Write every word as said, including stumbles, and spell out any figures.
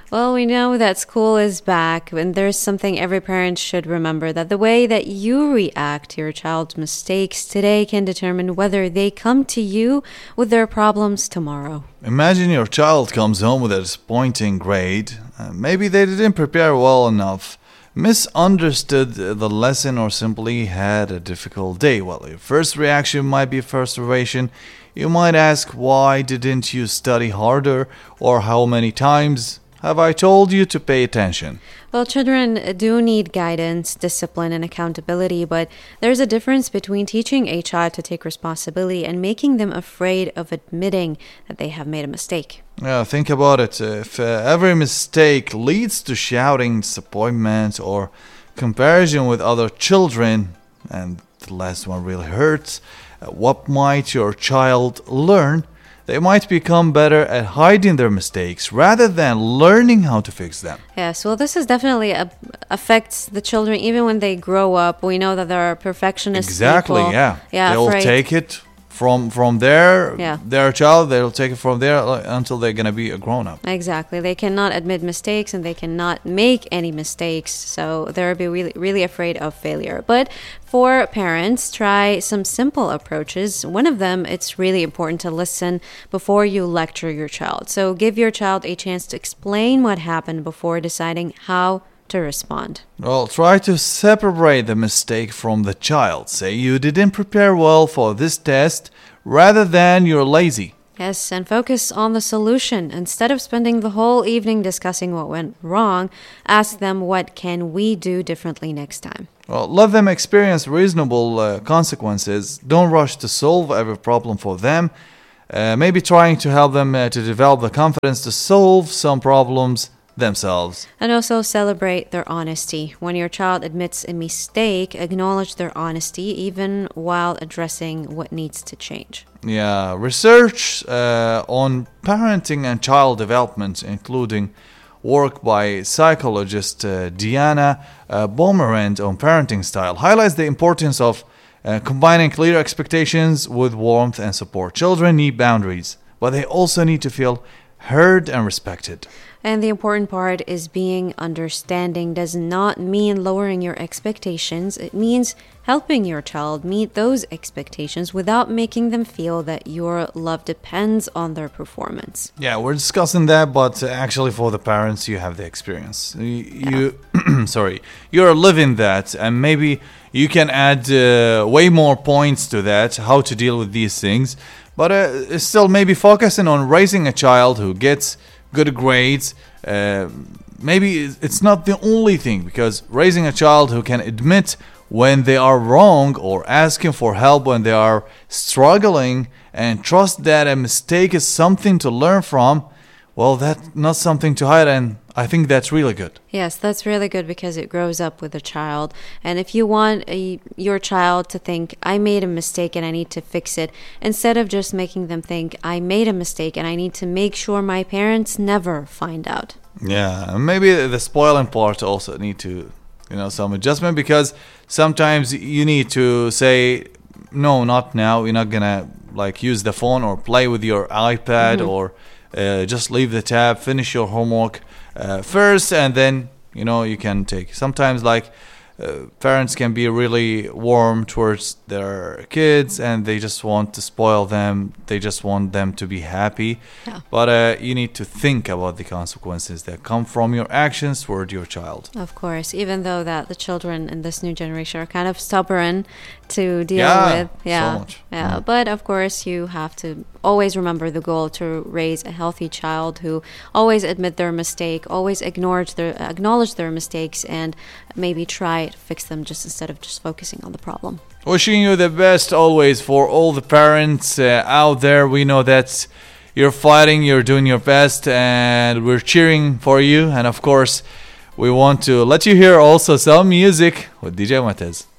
Well, we know that school is back, and there's something every parent should remember, that the way that you react to your child's mistakes today can determine whether they come to you with their problems tomorrow. Imagine your child comes home with a disappointing grade. Uh, maybe they didn't prepare well enough, misunderstood the lesson, or simply had a difficult day. Well, your first reaction might be frustration. You might ask, why didn't you study harder? Or how many times have I told you to pay attention? Well, children do need guidance, discipline, and accountability, but there's a difference between teaching a child to take responsibility and making them afraid of admitting that they have made a mistake. Yeah, think about it. If uh, every mistake leads to shouting, disappointment, or comparison with other children, and the last one really hurts, uh, what might your child learn? They might become better at hiding their mistakes rather than learning how to fix them. Yes, well, this is definitely a, affects the children even when they grow up. We know that there are perfectionist Exactly, people. yeah. Yeah, They'll afraid. take it from from their Yeah. their child. They'll take it from there uh, until they're gonna be a grown up. Exactly. They cannot admit mistakes and they cannot make any mistakes. So they'll be really, really afraid of failure. But for parents, try some simple approaches. One of them, it's really important to listen before you lecture your child. So give your child a chance to explain what happened before deciding how to respond. Well, try to separate the mistake from the child. Say you didn't prepare well for this test rather than you're lazy. Yes, and focus on the solution. Instead of spending the whole evening discussing what went wrong, ask them, what can we do differently next time? Well, let them experience reasonable uh, consequences. Don't rush to solve every problem for them. Uh, maybe trying to help them uh, to develop the confidence to solve some problems themselves. And also celebrate their honesty. When your child admits a mistake, acknowledge their honesty even while addressing what needs to change. Yeah, research uh, on parenting and child development, including work by psychologist uh, Diana uh, Bomerand on parenting style, highlights the importance of uh, combining clear expectations with warmth and support. Children need boundaries, but they also need to feel heard and respected. And the important part is being understanding does not mean lowering your expectations. It means helping your child meet those expectations without making them feel that your love depends on their performance. Yeah, we're discussing that, but uh, actually for the parents, you have the experience. You, you sorry, you're living that, and maybe you can add uh, way more points to that, how to deal with these things. But uh, still maybe focusing on raising a child who gets good grades. Uh, maybe it's not the only thing, because raising a child who can admit when they are wrong or asking for help when they are struggling and trust that a mistake is something to learn from, well, that's not something to hide, and I think that's really good. Yes, that's really good because it grows up with a child. And if you want a, your child to think, I made a mistake and I need to fix it, instead of just making them think, I made a mistake and I need to make sure my parents never find out. Yeah, maybe the spoiling part also need to, you know, some adjustment, because sometimes you need to say, no, not now. You're not gonna like use the phone or play with your iPad, mm-hmm. or uh, just leave the tab, finish your homework uh, first, and then, you know, you can take. Sometimes like uh, parents can be really warm towards their kids and they just want to spoil them. They just want them to be happy. Yeah. But uh, you need to think about the consequences that come from your actions toward your child. Of course, even though that the children in this new generation are kind of stubborn to deal Yeah, with. Yeah. so much. Yeah. Mm. But of course, you have to always remember the goal to raise a healthy child who always admit their mistake, always acknowledge their acknowledge their mistakes, and maybe try to fix them just instead of just focusing on the problem. Wishing you the best always for all the parents uh, out there. We know that you're fighting, you're doing your best, and we're cheering for you. And of course, we want to let you hear also some music with D J Matez.